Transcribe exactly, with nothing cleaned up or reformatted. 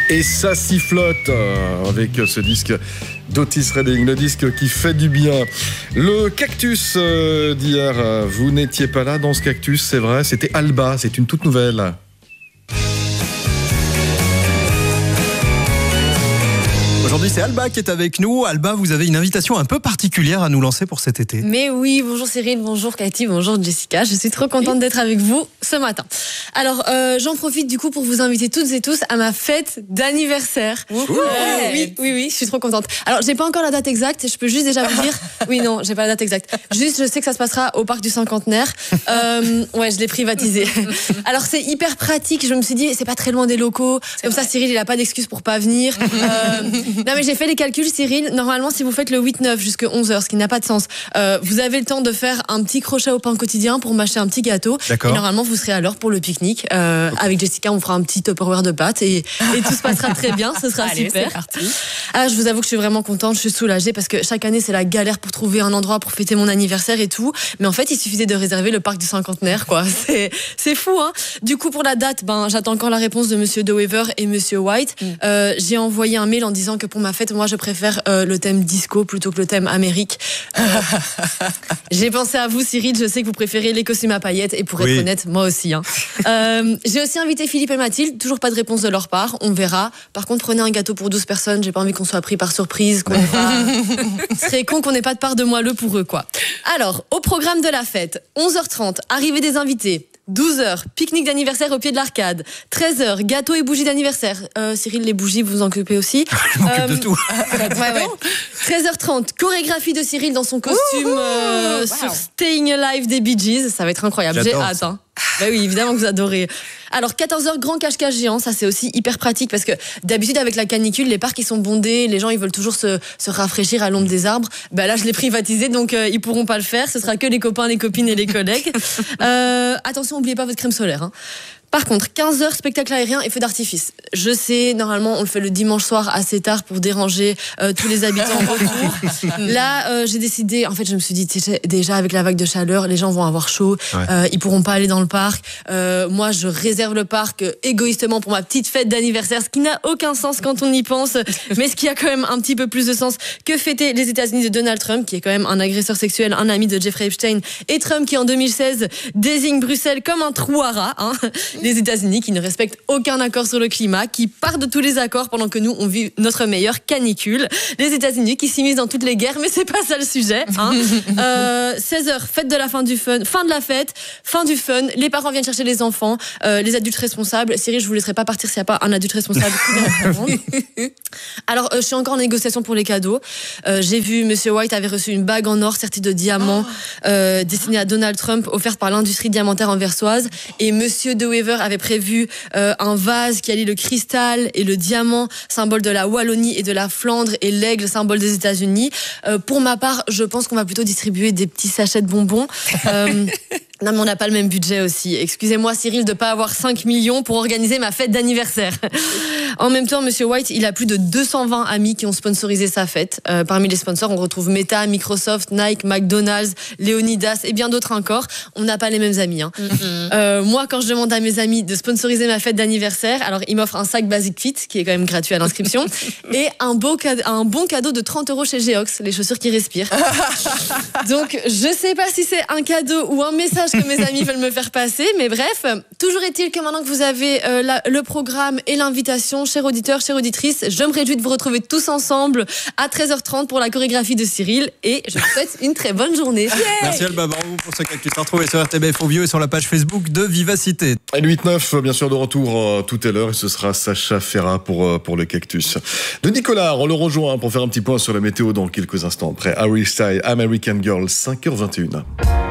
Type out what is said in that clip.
Et ça sifflote avec ce disque d'Otis Redding, le disque qui fait du bien. Le cactus d'hier, vous n'étiez pas là dans ce cactus, c'est vrai, c'était Alba, c'est une toute nouvelle. Aujourd'hui, c'est Alba qui est avec nous. Alba, vous avez une invitation un peu particulière à nous lancer pour cet été. Mais oui, bonjour Cyril, bonjour Cathy, bonjour Jessica. Je suis trop contente d'être avec vous ce matin. Alors, euh, j'en profite du coup pour vous inviter toutes et tous à ma fête d'anniversaire. Euh, oui, oui, oui, je suis trop contente. Alors, j'ai pas encore la date exacte, je peux juste déjà vous dire... Oui, non, j'ai pas la date exacte. Juste, je sais que ça se passera au parc du cinquantenaire. Euh, ouais, je l'ai privatisé. Alors, c'est hyper pratique. Je me suis dit, c'est pas très loin des locaux. Comme ça, Cyril, il a pas d'excuse pour pas venir. Euh, Non mais j'ai fait les calculs, Cyril. Normalement, si vous faites le huit neuf jusqu'à onze heures, ce qui n'a pas de sens, euh, vous avez le temps de faire un petit crochet au pain quotidien pour mâcher un petit gâteau. D'accord. Et normalement, vous serez à l'heure pour le pique-nique. Euh, okay. Avec Jessica, on fera un petit Tupperware de pâtes et, et tout se passera très bien. Ce sera Allez, super. C'est parti. Ah, je vous avoue que je suis vraiment contente, je suis soulagée parce que chaque année, c'est la galère pour trouver un endroit pour fêter mon anniversaire et tout. Mais en fait, il suffisait de réserver le parc du cinquantenaire, quoi. C'est, c'est fou, hein. Du coup, pour la date, ben, j'attends encore la réponse de Monsieur De Wever et Monsieur White. Mm. Euh, j'ai envoyé un mail en disant que pour ma fête, moi, je préfère euh, le thème disco plutôt que le thème Amérique. Euh, j'ai pensé à vous, Cyril. Je sais que vous préférez les costumes à paillettes et pour être oui. honnête, moi aussi. Hein. Euh, j'ai aussi invité Philippe et Mathilde. Toujours pas de réponse de leur part. On verra. Par contre, prenez un gâteau pour douze personnes. J'ai pas envie qu'on soit pris par surprise. Qu'on pas... Ce serait con qu'on n'ait pas de part de moelleux pour eux, quoi. Alors, au programme de la fête, onze heures trente, arrivée des invités. douze heures, pique-nique d'anniversaire au pied de l'arcade. treize heures, gâteau et bougies d'anniversaire. Euh, Cyril, les bougies, vous vous en occupez aussi. Je m'occupe euh, de tout. Ouais, ouais. treize heures trente, chorégraphie de Cyril dans son costume euh, wow. sur Staying Alive des Bee Gees. Ça va être incroyable. J'adore J'ai hâte. Hein. Bah oui, évidemment que vous adorez. Alors, quatorze heures, grand cache-cache géant. Ça, c'est aussi hyper pratique parce que d'habitude, avec la canicule, les parcs, ils sont bondés. Les gens, ils veulent toujours se, se rafraîchir à l'ombre des arbres. Bah là, je l'ai privatisé, donc euh, ils pourront pas le faire. Ce sera que les copains, les copines et les collègues. Euh, attention, n'oubliez pas votre crème solaire. Hein. Par contre, quinze heures, spectacle aérien et feu d'artifice. Je sais, normalement, on le fait le dimanche soir assez tard pour déranger euh, tous les habitants en retour. Là, euh, j'ai décidé, en fait, je me suis dit, déjà, avec la vague de chaleur, les gens vont avoir chaud, ouais. euh, ils pourront pas aller dans le parc. Euh, moi, je réserve le parc euh, égoïstement pour ma petite fête d'anniversaire, ce qui n'a aucun sens quand on y pense, mais ce qui a quand même un petit peu plus de sens que fêter les États-Unis de Donald Trump, qui est quand même un agresseur sexuel, un ami de Jeffrey Epstein, et Trump qui, en deux mille seize, désigne Bruxelles comme un trou à rats, hein. Les États-Unis qui ne respectent aucun accord sur le climat, qui partent de tous les accords pendant que nous, on vit notre meilleure canicule. Les États-Unis qui s'immiscent dans toutes les guerres, mais c'est pas ça le sujet. Hein. Euh, seize heures, fête de la fin du fun, fin de la fête, fin du fun. Les parents viennent chercher les enfants, euh, les adultes responsables. Cyril, je vous laisserai pas partir s'il n'y a pas un adulte responsable qui vient prendre. Alors, euh, je suis encore en négociation pour les cadeaux. Euh, j'ai vu Monsieur White avait reçu une bague en or sertie de diamants, euh, destinée à Donald Trump, offerte par l'industrie diamantaire anversoise. Et Monsieur De Wever avait prévu euh, un vase qui allie le cristal et le diamant, symbole de la Wallonie et de la Flandre, et l'aigle, symbole des États-Unis. Euh, pour ma part, je pense qu'on va plutôt distribuer des petits sachets de bonbons. Euh, Non, mais on n'a pas le même budget aussi. Excusez-moi, Cyril, de pas avoir cinq millions pour organiser ma fête d'anniversaire. En même temps, Monsieur White, il a plus de deux cent vingt amis qui ont sponsorisé sa fête. Euh, parmi les sponsors, on retrouve Meta, Microsoft, Nike, McDonald's, Leonidas et bien d'autres encore. On n'a pas les mêmes amis. Hein. Mm-hmm. Euh, moi, quand je demande à mes amis de sponsoriser ma fête d'anniversaire, alors ils m'offrent un sac Basic Fit, qui est quand même gratuit à l'inscription, et un, beau cadeau, un bon cadeau de trente euros chez Geox, les chaussures qui respirent. Donc, je sais pas si c'est un cadeau ou un message que mes amis veulent me faire passer, mais bref, toujours est-il que maintenant que vous avez euh, la, le programme et l'invitation, chers auditeurs, chères auditrices, je me réjouis de vous retrouver tous ensemble à treize heures trente pour la chorégraphie de Cyril, et je vous souhaite une très bonne journée. Yeah. Merci Alba, bravo pour ce cactus. Retrouvez sur R T B F Audio et sur la page Facebook de Vivacité. Et le huit neuf, bien sûr, de retour euh, tout à l'heure, et ce sera Sacha Ferrat pour, euh, pour le cactus. De Nicolas, on le rejoint pour faire un petit point sur la météo dans quelques instants. Après Harry Styles, American Girl, cinq heures vingt et une.